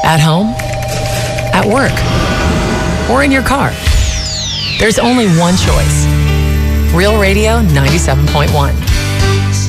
At home, at work, or in your car. There's only one choice. Real Radio 97.1.